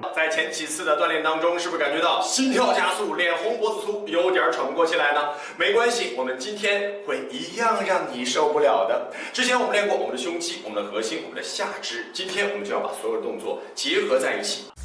在前几次的锻炼当中，是不是感觉到心跳加速、脸红脖子粗，有点喘不过气来呢？没关系，我们今天会一样让你受不了的。之前我们练过我们的胸肌、我们的核心、我们的下肢，今天我们就要把所有的动作结合在一起，